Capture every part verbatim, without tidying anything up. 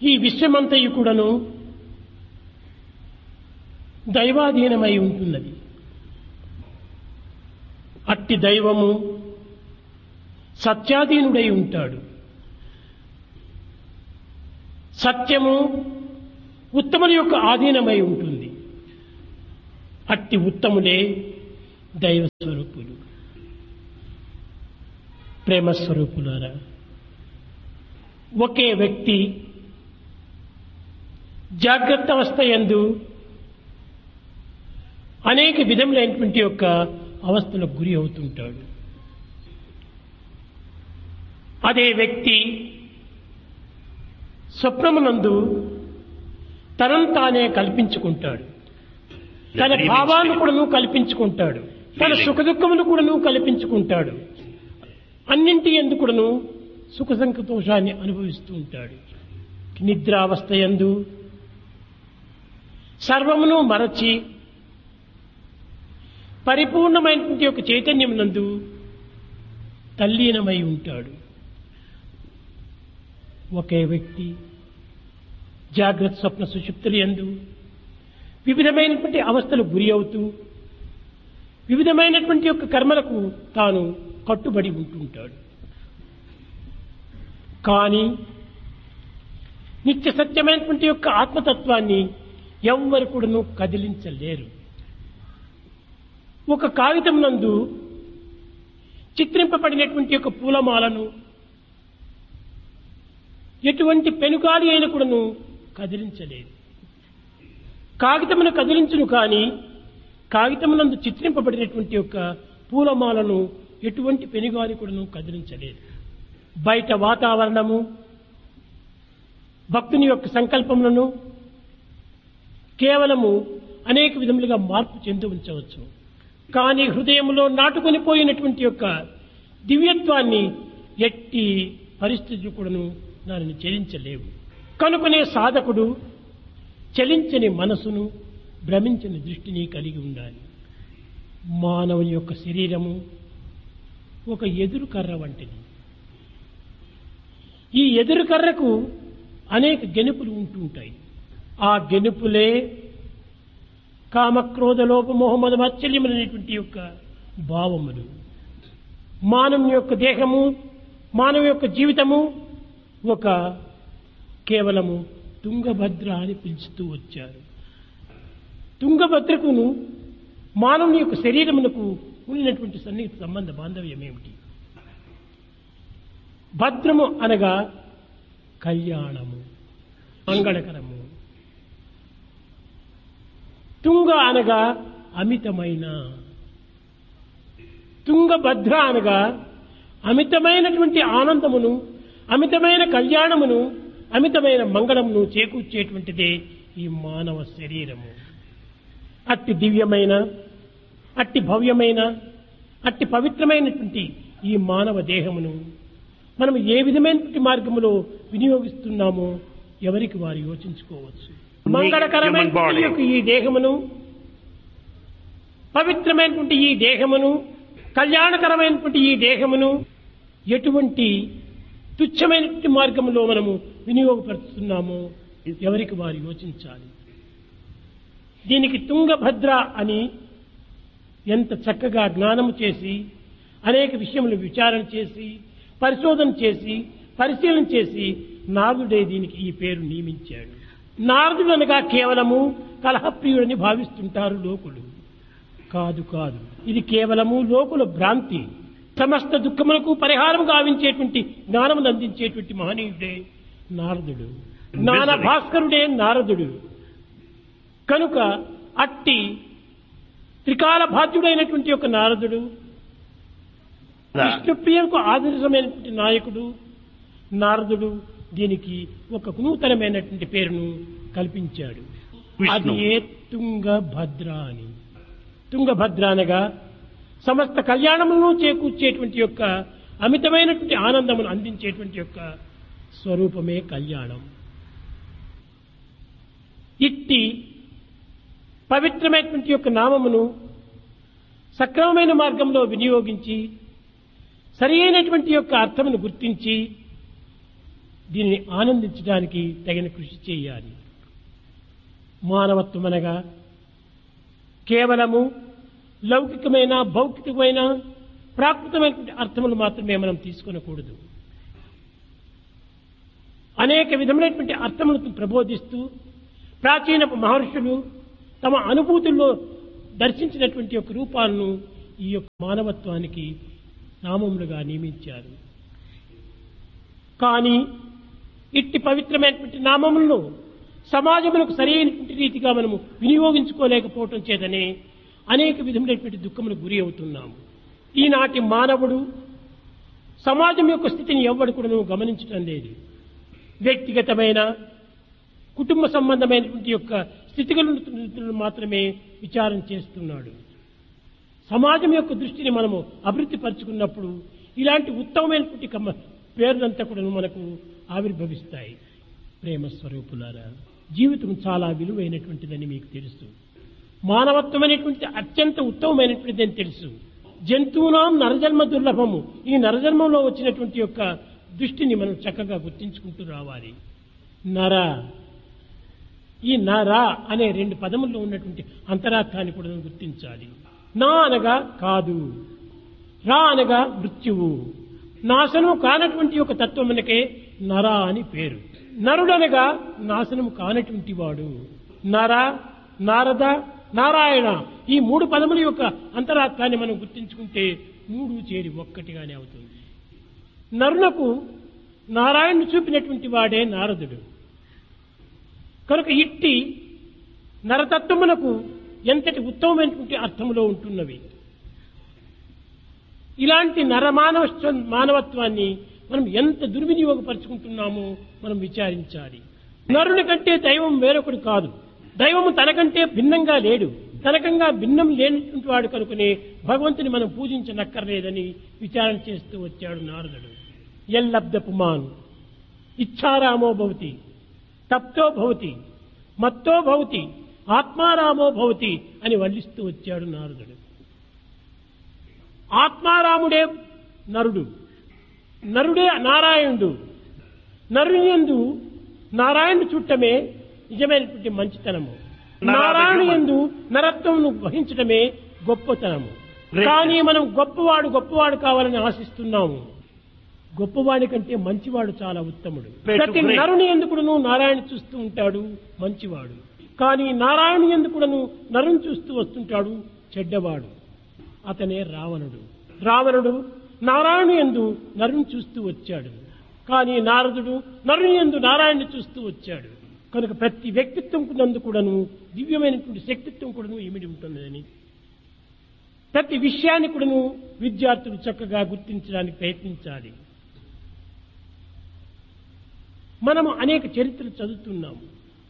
ఈ విశ్వమంతయు కూడాను దైవాధీనమై ఉంటున్నది. అట్టి దైవము సత్యాధీనుడై ఉంటాడు. సత్యము ఉత్తముల యొక్క ఆధీనమై ఉంటుంది. అట్టి ఉత్తములే దైవ స్వరూపులు, ప్రేమ స్వరూపులారా. ఒకే వ్యక్తి జాగ్రత్త అవస్థ యందు అనేక విధములైనటువంటి యొక్క అవస్థలకు గురి అవుతుంటాడు. అదే వ్యక్తి స్వప్నమునందు తనను తానే కల్పించుకుంటాడు. తన భావాలను కూడాను కల్పించుకుంటాడు. తన సుఖదుఖములు కూడాను కల్పించుకుంటాడు. అన్నింటి యందు కూడాను సుఖ సంతోషాన్ని అనుభవిస్తూ ఉంటాడు. నిద్రావస్థ యందు సర్వమును మరచి పరిపూర్ణమైనటువంటి యొక్క చైతన్యమునందు తల్లీనమై ఉంటాడు. ఒకే వ్యక్తి జాగ్రత్త స్వప్న సుషుప్తుల యందు వివిధమైనటువంటి అవస్థలకు గురి అవుతూ వివిధమైనటువంటి యొక్క కర్మలకు తాను కట్టుబడి ఉంటుంటాడు. కానీ నిత్య సత్యమైనటువంటి యొక్క ఆత్మతత్వాన్ని ఎవ్వరు కూడాను కదిలించలేరు. ఒక కాగితం నందు చిత్రింపబడినటువంటి యొక్క పూలమాలను ఎటువంటి పెనుగాలి అయిన కూడాను కదిలించలేదు. కాగితమును కదిలించును కానీ కాగితమునందు చిత్రింపబడినటువంటి యొక్క పూలమాలను ఎటువంటి పెనుగాలి కూడాను కదిలించలేదు. బయట వాతావరణము భక్తుని యొక్క సంకల్పములను కేవలము అనేక విధములుగా మార్పు చెంది ఉంచవచ్చు. కానీ హృదయంలో నాటుకొని పోయినటువంటి యొక్క దివ్యత్వాన్ని ఎట్టి పరిస్థితులు కూడాను దానిని చెలించలేవు. కనుకనే సాధకుడు చలించని మనసును భ్రమించని దృష్టిని కలిగి ఉండాలి. మానవుని యొక్క శరీరము ఒక ఎదురు కర్ర వంటిది. ఈ ఎదురు కర్రకు అనేక గెనుపులు ఉంటూ ఉంటాయి. ఆ గెనుపులే కామక్రోధ లోప మోహమద మాత్సల్యములైనటువంటి యొక్క భావములు. మానవుని యొక్క దేహము, మానవ యొక్క జీవితము ఒక కేవలము తుంగభద్ర అని పిలుస్తూ వచ్చారు. తుంగభద్రకును మానవుని యొక్క శరీరమునకు ఉన్నటువంటి సన్నిహిత సంబంధ బాంధవ్యం ఏమిటి? భద్రము అనగా కళ్యాణము, మంగళకరము. తుంగ అనగా అమితమైన, తుంగభద్ర అనగా అమితమైనటువంటి ఆనందమును, అమితమైన కళ్యాణమును, అమితమైన మంగళమును చేకూర్చేటువంటిదే ఈ మానవ శరీరము. అట్టి దివ్యమైన, అట్టి భవ్యమైన, అట్టి పవిత్రమైనటువంటి ఈ మానవ దేహమును మనం ఏ విధమైనటువంటి మార్గములో వినియోగిస్తున్నామో ఎవరికి వారు యోచించుకోవచ్చు. మంగళకరమైనటువంటి ఈ దేహమును, పవిత్రమైనటువంటి ఈ దేహమును, కళ్యాణకరమైనటువంటి ఈ దేహమును ఎటువంటి తుచ్చమైనటువంటి మార్గంలో మనము వినియోగపరుస్తున్నామో ఎవరికి వారు యోచించాలి. దీనికి తుంగభద్ర అని ఎంత చక్కగా జ్ఞానము చేసి అనేక విషయములు విచారణ చేసి పరిశోధన చేసి పరిశీలన చేసి నారదుడే దీనికి ఈ పేరు నియమించాడు. నారదుడు అనగా కేవలము కలహప్రియుడని భావిస్తుంటారు లోకులు. కాదు కాదు, ఇది కేవలము లోకుల భ్రాంతి. సమస్త దుఃఖములకు పరిహారం గావించేటువంటి జ్ఞానమును అందించేటువంటి మహనీయుడే నారదుడు. జ్ఞాన భాస్కరుడే నారదుడు. కనుక అట్టి త్రికాల బాధ్యుడైనటువంటి ఒక నారదుడు, విష్ణుప్రియంకు ఆదర్శమైనటువంటి నాయకుడు నారదుడు దీనికి ఒక నూతనమైనటువంటి పేరును కల్పించాడు. అది ఏ తుంగభద్ర అని. తుంగభద్ర అనగా సమస్త కళ్యాణములను చేకూర్చేటువంటి యొక్క అమితమైనటువంటి ఆనందమును అందించేటువంటి యొక్క స్వరూపమే కళ్యాణం. ఇట్టి పవిత్రమైనటువంటి యొక్క నామమును సక్రమమైన మార్గంలో వినియోగించి సరి అయినటువంటి యొక్క అర్థమును గుర్తించి దీనిని ఆనందించడానికి తగిన కృషి చేయాలి. మానవత్వం అనగా కేవలము లౌకికమైన భౌతికమైన ప్రాకృతమైనటువంటి అర్థములు మాత్రమే మనం తీసుకొనకూడదు. అనేక విధములైనటువంటి అర్థములను ప్రబోధిస్తూ ప్రాచీన మహర్షులు తమ అనుభూతుల్లో దర్శించినటువంటి యొక్క రూపాలను ఈ యొక్క మానవత్వానికి నామములుగా నియమించారు. కానీ ఇట్టి పవిత్రమైనటువంటి నామములను సమాజములకు సరైనటువంటి రీతిగా మనము వినియోగించుకోలేకపోవటం చేతనే అనేక విధములైనటువంటి దుఃఖములకు గురి అవుతున్నాము. ఈనాటి మానవుడు సమాజం యొక్క స్థితిని ఎవ్వడు కూడా గమనించటం లేదు. వ్యక్తిగతమైన కుటుంబ సంబంధమైనటువంటి యొక్క స్థితిగతులను మాత్రమే విచారం చేస్తున్నాడు. సమాజం యొక్క దృష్టిని మనము అభివృద్ధి పరుచుకున్నప్పుడు ఇలాంటి ఉత్తమమైనటువంటి పేర్లంతా కూడా మనకు ఆవిర్భవిస్తాయి. ప్రేమ స్వరూపులారా, జీవితం చాలా విలువైనటువంటిదని మీకు తెలుసు. మానవత్వం అనేటువంటి అత్యంత ఉత్తమమైనటువంటిదని తెలుసు. జంతువునాం నరజన్మ దుర్లభము. ఈ నరజన్మంలో వచ్చినటువంటి యొక్క దృష్టిని మనం చక్కగా గుర్తించుకుంటూ రావాలి. నర, ఈ నర అనే రెండు పదముల్లో ఉన్నటువంటి అంతరార్థాన్ని కూడా గుర్తించాలి. నా అనగా కాదు, రా అనగా మృత్యువు. నాశనము కానటువంటి ఒక తత్వమునకే నర అని పేరు. నరుడనగా నాశనము కానటువంటి వాడు. నర, నారద, నారాయణ ఈ మూడు పదముల యొక్క అంతరార్థాన్ని మనం గుర్తించుకుంటే మూడు చేరి ఒక్కటిగానే అవుతుంది. నరులకు నారాయణుడు చూపినటువంటి వాడే నారదుడు. కనుక ఇట్టి నరతత్వమునకు ఎంతటి ఉత్తమమైనటువంటి అర్థములో ఉంటున్నవి. ఇలాంటి నరమానవ మానవత్వాన్ని మనం ఎంత దుర్వినియోగపరుచుకుంటున్నామో మనం విచారించాలి. నరుని కంటే దైవం వేరొకడు కాదు. దైవము తనకంటే భిన్నంగా లేడు. తనకంగా భిన్నం లేనటువంటి వాడు కనుకనే భగవంతుని మనం పూజించనక్కర్లేదని విచారణ చేస్తూ వచ్చాడు నారదుడు. ఎల్లబ్ద పుమాన్ ఇచ్ఛారామో భవతి, తప్తో భవతి, మత్తో భవతి, ఆత్మారామో భవతి అని వల్లిస్తూ వచ్చాడు నారదుడు. ఆత్మారాముడే నరుడు, నరుడే నారాయణుడు. నరుని యందు నారాయణుడు చుట్టమే నిజమైనటువంటి మంచితనము. నారాయణ యందు నరత్వమును వహించటమే గొప్పతనము. కానీ మనం గొప్పవాడు గొప్పవాడు కావాలని ఆశిస్తున్నాము. గొప్పవాడి కంటే మంచివాడు చాలా ఉత్తముడు. ప్రతి నరుని ఎందుకును నారాయణ చూస్తూ ఉంటాడు మంచివాడు. కానీ నారాయణ ఎందుకును నరుని చూస్తూ వస్తుంటాడు చెడ్డవాడు. అతనే రావణుడు. రావణుడు నారాయణ యందు నరుని చూస్తూ వచ్చాడు. కానీ నారదుడు నరుని యందు నారాయణని చూస్తూ వచ్చాడు. కనుక ప్రతి వ్యక్తిత్వం నందు కూడాను దివ్యమైనటువంటి శక్తిత్వం కూడాను ఇమిడి ఉంటుందని ప్రతి విషయాన్ని కూడాను విద్యార్థులు చక్కగా గుర్తించడానికి ప్రయత్నించాలి. మనము అనేక చరిత్రలు చదువుతున్నాము.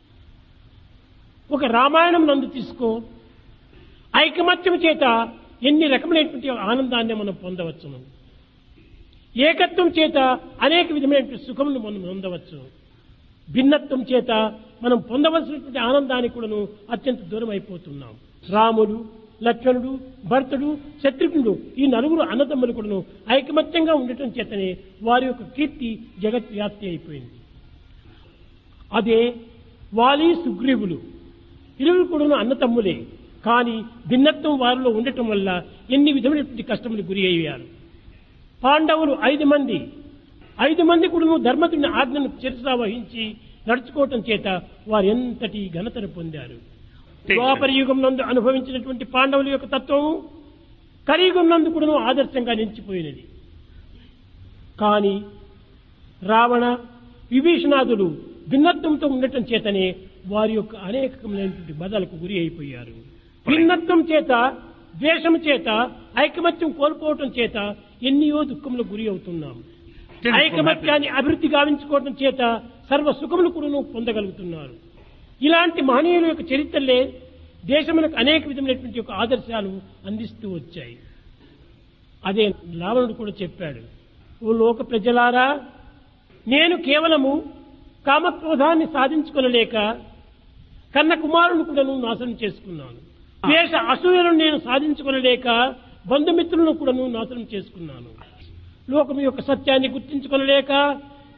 ఒక రామాయణం నందు తీసుకో, ఐకమత్యం చేత ఎన్ని రకములైనటువంటి ఆనందాన్ని మనం పొందవచ్చును. ఏకత్వం చేత అనేక విధమైనటువంటి సుఖమును మనం పొందవచ్చు. భిన్నత్వం చేత మనం పొందవలసినటువంటి ఆనందానికి కూడాను అత్యంత దూరం అయిపోతున్నాం. రాముడు, లక్ష్మణుడు, భరతుడు, శత్రుఘ్నుడు ఈ నలుగురు అన్నదమ్ములు కూడాను ఐకమత్యంగా ఉండటం చేతనే వారి యొక్క కీర్తి జగత్ వ్యాప్తి అయిపోయింది. అదే వాలి, సుగ్రీవులు ఇరువురు కూడాను అన్నతమ్ములే. కానీ భిన్నత్వం వారిలో ఉండటం వల్ల ఎన్ని విధమైనటువంటి కష్టములు గురి అయ్యారు. పాండవులు ఐదు మంది ఐదు మంది కూడా ధర్మతుని ఆజ్ఞను శిరసా వహించి నడుచుకోవటం చేత వారు ఎంతటి ఘనతను పొందారు. ద్వాపర యుగం నందు అనుభవించినటువంటి పాండవుల యొక్క తత్వము కలియుగం నందు కూడా ఆదర్శంగా నిలిచిపోయినది. కానీ రావణ, విభీషణాదులు భిన్నత్వంతో ఉండటం చేతనే వారి యొక్క అనేకమైనటువంటి బదలకు గురి అయిపోయారు. భిన్నత్వం చేత, ద్వేషం చేత, ఐకమత్యం కోల్పోవటం చేత ఎన్నో దుఃఖములకు గురి అవుతున్నాం. ఐకమత్యాన్ని అభివృద్ధి గావించుకోవడం చేత సర్వ సుఖములు కూడా పొందగలుగుతున్నారు. ఇలాంటి మహనీయుల యొక్క చరిత్రలే దేశములకు అనేక విధమైనటువంటి యొక్క ఆదర్శాలు అందిస్తూ వచ్చాయి. అదే రావణుడు కూడా చెప్పాడు, ఓ లోక ప్రజలారా, నేను కేవలము కామక్రోధాన్ని సాధించుకొనలేక కన్న కుమారుని కూడా నాశనం చేసుకున్నాను. ద్వేష అసూయలను నేను సాధించుకొనలేక బంధుమిత్రులను కూడా నాశనం చేసుకున్నాను. లోకం యొక్క సత్యాన్ని గుర్తించుకొనలేక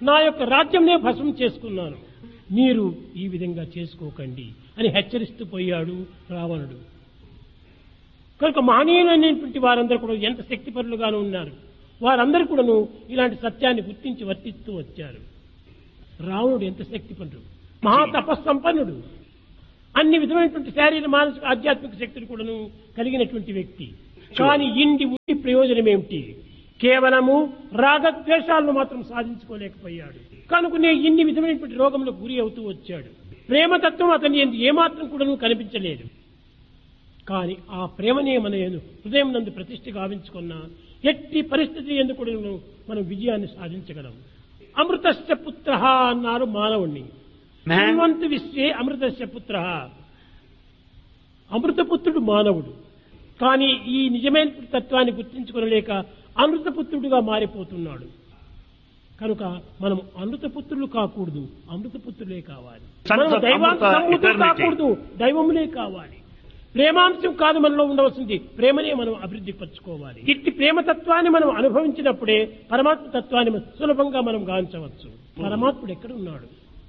నా యొక్క రాజ్యంనే భస్మం చేసుకున్నాను, మీరు ఈ విధంగా చేసుకోకండి అని హెచ్చరిస్తూ పోయాడు రావణుడు. కనుక మహనీయులైనటువంటి వారందరూ కూడా ఎంత శక్తిపరులుగాను ఉన్నారు. వారందరూ కూడాను ఇలాంటి సత్యాన్ని గుర్తించి వర్తిస్తూ వచ్చారు. రావణుడు ఎంత శక్తిపరుడు, మహాతపస్సంపన్నుడు, అన్ని విధమైనటువంటి శారీర మానసిక ఆధ్యాత్మిక శక్తులు కూడాను కలిగినటువంటి వ్యక్తి. కానీ ఇండి ఉండి ప్రయోజనం ఏమిటి? కేవలము రాగద్వేషాలను మాత్రం సాధించుకోలేకపోయాడు. కనుకనే ఇన్ని విధమైనటువంటి రోగంలో గురి అవుతూ వచ్చాడు. ప్రేమతత్వం అతని ఏమాత్రం కూడాను కనిపించలేదు. కానీ ఆ ప్రేమనే మన హృదయం నందు ప్రతిష్ఠ గావించుకున్న ఎట్టి పరిస్థితి ఎందుకు కూడా మనం విజయాన్ని సాధించగలం. అమృతస్య పుత్ర అన్నారు మానవుణ్ణి. శృణ్వంతు విశ్వే అమృతస్య పుత్ర, అమృతపుత్రుడు మానవుడు. కానీ ఈ నిజమైన తత్వాన్ని గుర్తించుకోలేక అమృతపుత్రుడుగా మారిపోతున్నాడు. కనుక మనం అమృతపుత్రులు కాకూడదు, అమృతపుత్రులే కావాలి. మనం దైవాంశం కాకూడదు, దైవములే కావాలి. ప్రేమాంశం కాదు మనలో ఉండవలసింది, ప్రేమనే మనం అభివృద్ధి పరచుకోవాలి. ఇట్టి ప్రేమతత్వాన్ని మనం అనుభవించినప్పుడే పరమాత్మ తత్వాన్ని సులభంగా మనం గాంచవచ్చు. పరమాత్ముడు ఎక్కడ ఉన్నాడు?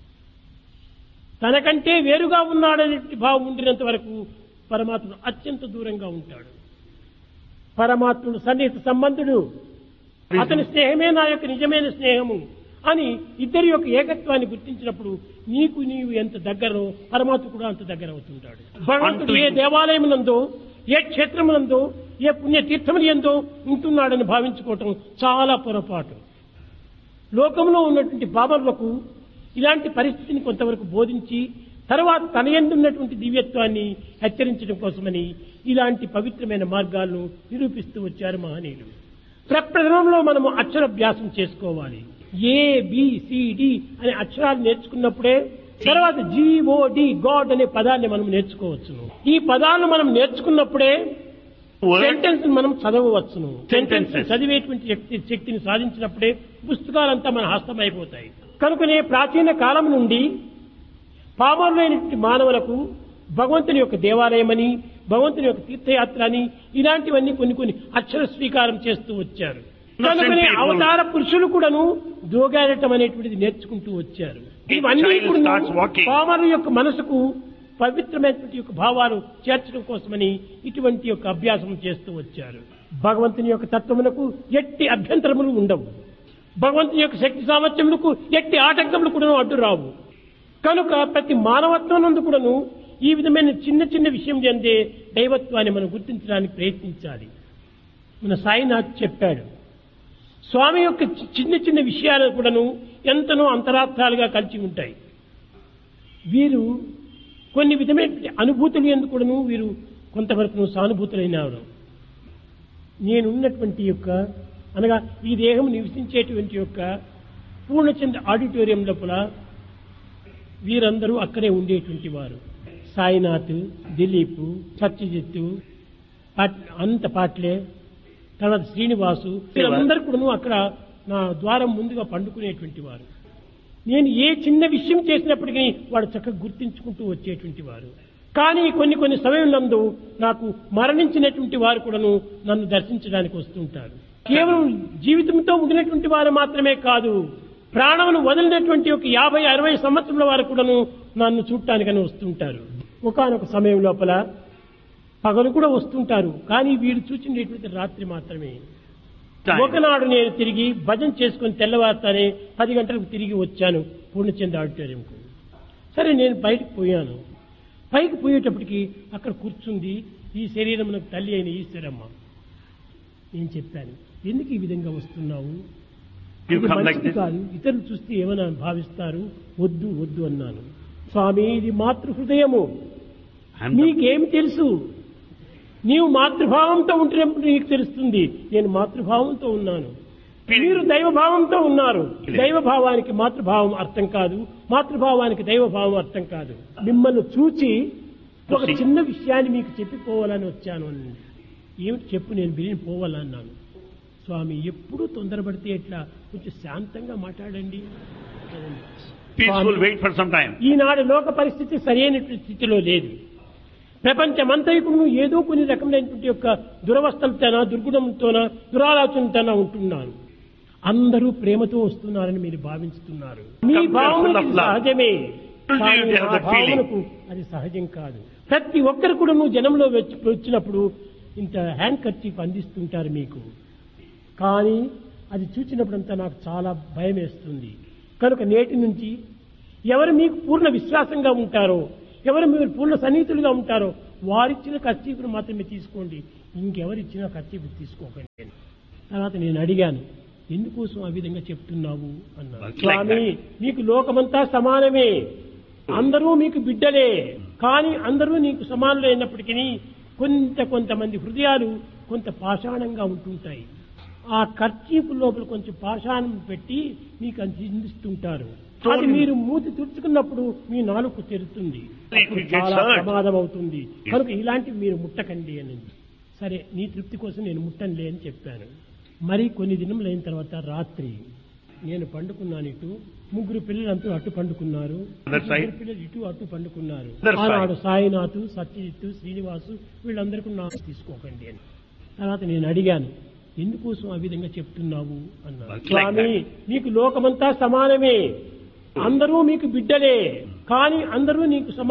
తనకంటే వేరుగా ఉన్నాడనే భావం ఉండినంత వరకు పరమాత్ముడు అత్యంత దూరంగా ఉంటాడు. పరమాత్ముడు సన్నిహిత సంబంధుడు, అతని స్నేహమే నా యొక్క నిజమైన స్నేహము అని ఇద్దరి యొక్క ఏకత్వాన్ని గుర్తించినప్పుడు నీకు నీవు ఎంత దగ్గరో పరమాత్మ కూడా అంత దగ్గర అవుతుంటాడు. భగవంతుడు ఏ దేవాలయమునందో, ఏ క్షేత్రమునందో, ఏ పుణ్యతీర్థములు ఎందో ఉంటున్నాడని భావించుకోవటం చాలా పొరపాటు. లోకంలో ఉన్నటువంటి బాబర్లకు ఇలాంటి పరిస్థితిని కొంతవరకు బోధించి తర్వాత తన యందున్నటువంటి దివ్యత్వాన్ని హెచ్చరించడం కోసమని ఇలాంటి పవిత్రమైన మార్గాలను నిరూపిస్తూ వచ్చారు మహనీయులు. ప్రప్రథమంలో మనము అక్షరాభ్యాసం చేసుకోవాలి. ఏ బి సి డి అనే అక్షరాలు నేర్చుకున్నప్పుడే తర్వాత జిఓడి గాడ్ అనే పదాన్ని మనం నేర్చుకోవచ్చును. ఈ పదాలను మనం నేర్చుకున్నప్పుడే సెంటెన్స్ మనం చదవవచ్చును. సెంటెన్స్ చదివేటువంటి శక్తి శక్తిని సాధించినప్పుడే పుస్తకాలంతా మన హస్తమైపోతాయి. కనుకనే ప్రాచీన కాలం నుండి పామరులైనటువంటి మానవులకు భగవంతుని యొక్క దేవాలయమని, భగవంతుని యొక్క తీర్థయాత్ర అని ఇలాంటివన్నీ కొన్ని కొన్ని అక్షర స్వీకారం చేస్తూ వచ్చారు. కనుకనే అవతార పురుషులు కూడాను దోగాడటం అనేటువంటిది నేర్చుకుంటూ వచ్చారు. ఇవన్నీ పామరుల యొక్క మనసుకు పవిత్రమైనటువంటి యొక్క భావాలు చేర్చడం కోసమని ఇటువంటి యొక్క అభ్యాసం చేస్తూ వచ్చారు. భగవంతుని యొక్క తత్వమునకు ఎట్టి అభ్యంతరములు ఉండవు. భగవంతుని యొక్క శక్తి సామర్థ్యములకు ఎట్టి ఆటంకములు కూడా అడ్డు రావు. కనుక ప్రతి మానవత్వం నందు కూడాను ఈ విధమైన చిన్న చిన్న విషయం చెందే దైవత్వాన్ని మనం గుర్తించడానికి ప్రయత్నించాలి. మన సాయినాథ్ చెప్పాడు, స్వామి యొక్క చిన్న చిన్న విషయాలు కూడాను ఎంతనో అంతరార్థాలుగా కలిసి ఉంటాయి. వీరు కొన్ని విధమైన అనుభూతులు ఎందుకు కూడాను వీరు కొంతవరకు సానుభూతులైనారు. నేనున్నటువంటి యొక్క అనగా ఈ దేహం నివసించేటువంటి యొక్క పూర్ణచంద్ర ఆడిటోరియం లోపల వీరందరూ అక్కడే ఉండేటువంటి వారు. సాయినాథ్, దిలీప్, సత్యజిత్తు, అంత పాట్లే, తర్వాత శ్రీనివాసు, వీరందరూ కూడా అక్కడ నా ద్వారం ముందుగా పండుకునేటువంటి వారు. నేను ఏ చిన్న విషయం చేసినప్పటికీ వాడు చక్కగా గుర్తించుకుంటూ వచ్చేటువంటి వారు. కానీ కొన్ని కొన్ని సమయంలో నాకు మరణించినటువంటి వారు కూడాను నన్ను దర్శించడానికి వస్తుంటారు. కేవలం జీవితంతో ఉండినటువంటి వారు మాత్రమే కాదు, ప్రాణమును వదిలినటువంటి ఒక యాభై అరవై సంవత్సరాల వారు కూడాను నన్ను చూడటానికని వస్తుంటారు. ఒకానొక సమయం లోపల పగలు కూడా వస్తుంటారు, కానీ వీడు చూచినటువంటి రాత్రి మాత్రమే. ఒకనాడు నేను తిరిగి భజన చేసుకుని తెల్లవారుతానే పది గంటలకు తిరిగి వచ్చాను పూర్ణచంద్ర ఆడిటోరియంకు. సరే నేను బయటకు పోయాను. పైకి పోయేటప్పటికి అక్కడ కూర్చుంది ఈ శరీరమునకు తల్లి అయిన ఈశ్వరమ్మ. నేను చెప్పాను, ఎందుకు ఈ విధంగా వస్తున్నావు? కాదు, ఇతరులు చూస్తే ఏమైనా భావిస్తారు, వద్దు వద్దు అన్నాను. స్వామి, ఇది మాతృహృదయము, నీకేమి తెలుసు? నీవు మాతృభావంతో ఉంటున్నప్పుడు నీకు తెలుస్తుంది. నేను మాతృభావంతో ఉన్నాను, మీరు దైవభావంతో ఉన్నారు. దైవభావానికి మాతృభావం అర్థం కాదు, మాతృభావానికి దైవభావం అర్థం కాదు. మిమ్మల్ని చూచి ఒక చిన్న విషయాన్ని మీకు చెప్పిపోవాలని వచ్చాను అన్నాను. ఏమిటి చెప్పు? నేను బిరిని పోవాలన్నాను. స్వామి, ఎప్పుడూ తొందరపడితే ఎట్లా, కొంచెం శాంతంగా మాట్లాడండి. ఈనాడు లోక పరిస్థితి సరైనటువంటి స్థితిలో లేదు. ప్రపంచమంతైకును ఏదో కొన్ని రకమైనటువంటి యొక్క దురవస్థలతోనా, దుర్గుణంతోనా, దురాలోచనతోనా ఉంటున్నాను. అందరూ ప్రేమతో వస్తున్నారని మీరు భావిస్తున్నారు. మీ Come, భావనకు full of ఇది love. సహజమే, Truly కానీ they have ఆ that feeling. భావనకు అది సహజం కాదు. ప్రతి ఒక్కరు కూడా నువ్వు జనంలో వచ్చి- వచ్చినప్పుడు ఇంత హ్యాండ్ కర్చీఫ్ అందిస్తుంటారు మీకు, కానీ అది చూసినప్పుడంతా నాకు చాలా భయం వేస్తుంది. కనుక నేటి నుంచి ఎవరు మీకు పూర్ణ విశ్వాసంగా ఉంటారో, ఎవరు మీరు పూర్ణ సన్నిహితులుగా ఉంటారో వారిచ్చిన కర్చీఫ్ను మాత్రమే తీసుకోండి, ఇంకెవరిచ్చిన కర్చీఫ్ తీసుకోకండి అని. తర్వాత నేను అడిగాను, ఎందుకోసం ఆ విధంగా చెప్తున్నావు అన్నాను. Like Swamy, that. మీకు లోకమంతా సమానమే, అందరూ మీకు బిడ్డలే, కానీ అందరూ నీకు సమానులు అయినప్పటికీ కొంత కొంతమంది హృదయాలు కొంత పాషాణంగా ఉంటుంటాయి. ఆ కర్చీఫ్ లోపల కొంచెం పాషాణం పెట్టి మీకు అందిస్తుంటారు. అది మీరు మూతి తుడుచుకున్నప్పుడు మీ నాలుగు తెరుతుంది, అప్పుడు It gets చాలా hurt. ప్రమాదం అవుతుంది. కనుక ఇలాంటివి మీరు ముట్టకండి అని. సరే, నీ తృప్తి కోసం నేను ముట్టనులే అని చెప్పాను. మరి కొన్ని దినములు అయిన తర్వాత రాత్రి నేను పండుకున్నాను. ఇటు ముగ్గురు పిల్లలంతా అటు పండుకున్నారు, Other side. ముగ్గురు పిల్లలు ఇటు అటు పండుకున్నారు. Other side. ఆనాడు సాయినాథ్, సత్యజిత్, శ్రీనివాసు వీళ్ళందరికీ నాకు తీసుకోకండి అని. తర్వాత నేను అడిగాను, ఎందుకోసం ఆ విధంగా చెప్తున్నావు అన్నాను. Like Swamy, that. మీకు లోకమంతా సమానమే, అందరూ మీకు బిడ్డలే, కానీ అందరూ నీకు సమాన